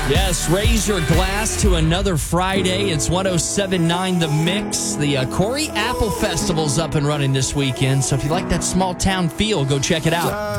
Yes, raise your glass to another Friday. It's 107.9 The Mix. The Corey Apple Festival's up and running this weekend. So if you like that small town feel, go check it out.